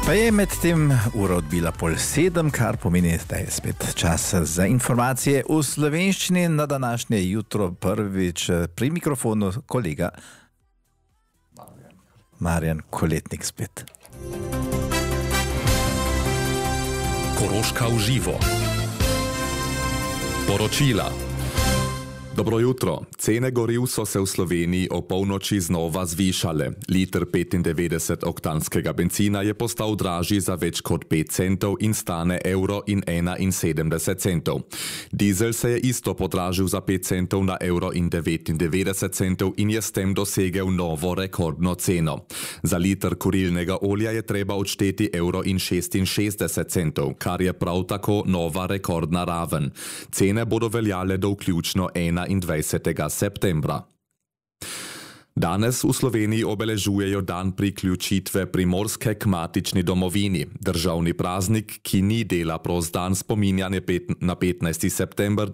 Pa je med tem ura odbila 6:30, kar pomeni, da je spet čas za informacije v slovenščini na današnje jutro. Prvič pri mikrofonu kolega Marjan Koletnik spet. Koroška v živo. Poročila. Dobro jutro. Cene goriv so se v Sloveniji o polnoči znova zvišale. Liter 95-oktanskega bencina je postal dražji za več kot 5 centov in stane €1,71. Dizel se je isto podražil za 5 centov na €1,99 in je s tem dosegel novo rekordno ceno. Za liter kurilnega olja je treba odšteti €1,66, kar je prav tako nova rekordna raven. Cene bodo veljale do vključno 21. septembra. Danes v Sloveniji obeležujejo dan priključitve Primorske k matični domovini. Državni praznik, ki ni dela prost dan, spominja na 15. september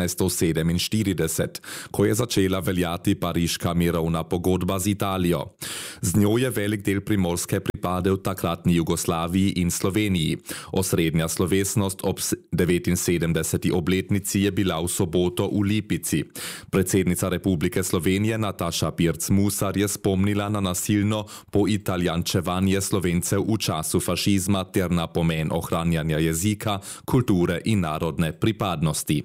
1947, ko je začela veljati pariška mirovna pogodba z Italijo. Z njo je velik del Primorske pripadel takratni Jugoslaviji in Sloveniji. Osrednja slovesnost ob 79. obletnici je bila v soboto v Lipici. Predsednica Republike Slovenije Nataša Pirc Musar je spomnila na nasilno poitalijančevanje Slovencev v času fašizma ter na pomen ohranjanja jezika, kulture in narodne pripadnosti.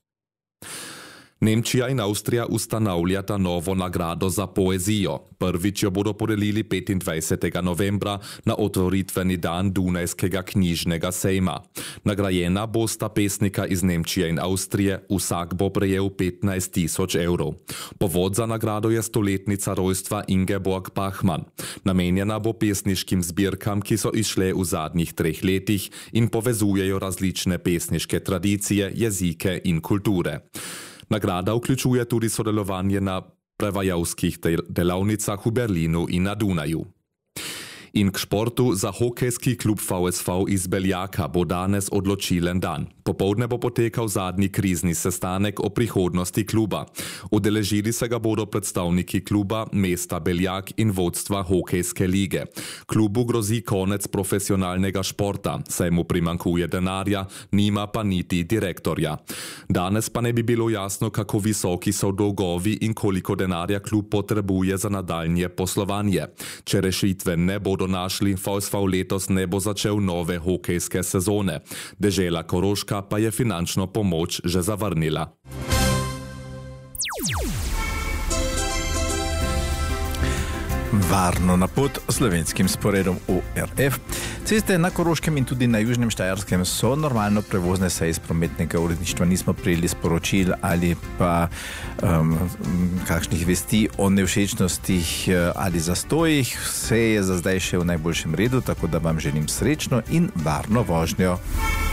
Nemčija in Avstrija ustanavljata novo nagrado za poezijo. Prvič jo bodo podelili 25. novembra na otvoritveni dan Dunajskega knjižnega sejma. Nagrajena bosta pesnika iz Nemčije in Avstrije, vsak bo prejel 15 000 evrov. Povod za nagrado je stoletnica rojstva Ingeborg Bachmann. Namenjena bo pesniškim zbirkam, ki so izšle v zadnjih 3 letih in povezujejo različne pesniške tradicije, jezike in kulture. Nagrada vključuje tudi sodelovanje na prevajalskih delavnicah v Berlinu in na Dunaju. In k športu. Za hokejski klub VSV iz Beljaka bo danes odločilen dan. Popoldne bo potekal zadnji krizni sestanek o prihodnosti kluba. Udeležili se ga bodo predstavniki kluba, mesta Beljak in vodstva hokejske lige. Klubu grozi konec profesionalnega športa, saj mu primanjkuje denarja, nima pa niti direktorja. Danes pa ne bi bilo jasno, kako visoki so dolgovi in koliko denarja klub potrebuje za nadaljnje poslovanje. Če rešitve ne bodo našli, VSV letos ne bo začel nove hokejske sezone. Dežela Koroška pa je finančno pomoč že zavrnila. Varno na pot slovenskim sporedom v RF. Ceste na Koroškem in tudi na Južnem Štajerskem so normalno prevozne, saj iz prometnega uredništva nismo prejeli sporočil ali pa kakšnih vesti o nevšečnostih ali zastojih. Vse je za zdaj še v najboljšem redu, tako da vam želim srečno in varno vožnjo.